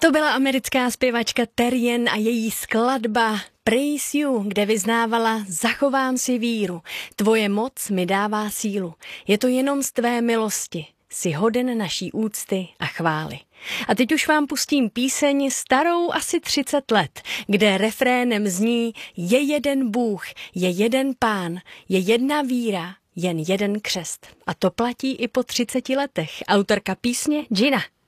To byla americká zpěvačka Terrien a její skladba Praise You, kde vyznávala: zachovám si víru, tvoje moc mi dává sílu, je to jenom z tvé milosti, jsi hoden naší úcty a chvály. A teď už vám pustím píseň starou asi 30 let, kde refrénem zní: je jeden Bůh, je jeden Pán, je jedna víra, jen jeden křest. A to platí i po 30 letech. Autorka písně Gina.